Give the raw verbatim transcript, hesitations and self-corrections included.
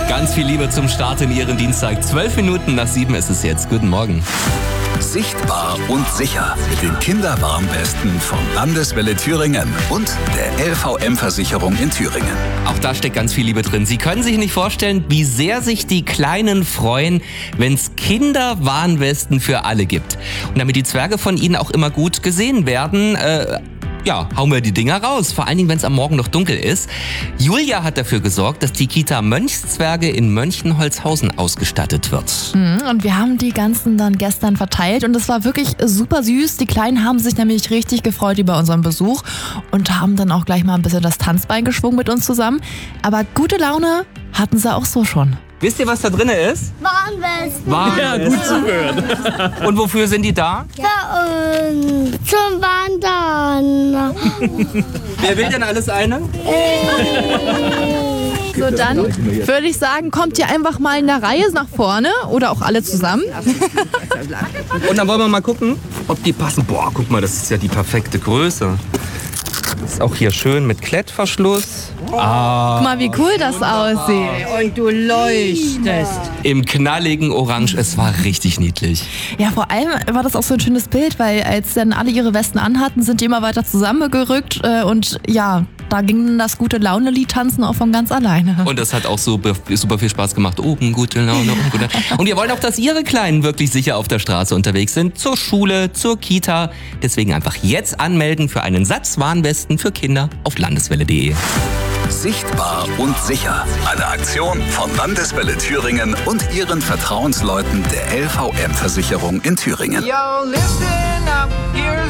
Ganz viel Liebe zum Start in Ihren Dienstag. Zwölf Minuten nach sieben ist es jetzt. Guten Morgen. Sichtbar und sicher. Den Kinderwarnwesten von Landeswelle Thüringen und der L V M-Versicherung in Thüringen. Auch da steckt ganz viel Liebe drin. Sie können sich nicht vorstellen, wie sehr sich die Kleinen freuen, wenn es Kinderwarnwesten für alle gibt. Und damit die Zwerge von Ihnen auch immer gut gesehen werden, äh, ja, hauen wir die Dinger raus. Vor allen Dingen, wenn es am Morgen noch dunkel ist. Julia hat dafür gesorgt, dass die Kita Mönchszwerge in Mönchenholzhausen ausgestattet wird. Und wir haben die ganzen dann gestern verteilt und es war wirklich super süß. Die Kleinen haben sich nämlich richtig gefreut über unseren Besuch und haben dann auch gleich mal ein bisschen das Tanzbein geschwungen mit uns zusammen. Aber gute Laune hatten sie auch so schon. Wisst ihr, was da drin ist? Warnwesten. Warnwesten. Ja, gut zugehört. Und wofür sind die da? Für uns. Zum Wandern. Wer will denn alles eine? So, dann würde ich sagen, kommt ihr einfach mal in der Reihe nach vorne oder auch alle zusammen. Und dann wollen wir mal gucken, ob die passen. Boah, guck mal, das ist ja die perfekte Größe. Ist auch hier schön mit Klettverschluss. Ah, Guck mal, wie cool das aussieht. Und du leuchtest. im knalligen Orange. Es war richtig niedlich. Ja, vor allem war das auch so ein schönes Bild, weil als dann alle ihre Westen anhatten, sind die immer weiter zusammengerückt äh, und ja, da ging das gute Laune-Lied tanzen auch von ganz alleine. Und das hat auch super, super viel Spaß gemacht. Oben gute Laune, oben gute Laune. Und wir wollen auch, dass Ihre Kleinen wirklich sicher auf der Straße unterwegs sind. Zur Schule, zur Kita. Deswegen einfach jetzt anmelden für einen Satz Warnwesten für Kinder auf landeswelle punkt de. Sichtbar und sicher. Eine Aktion von Landeswelle Thüringen und ihren Vertrauensleuten der L V M-Versicherung in Thüringen. Yo, listen up, here's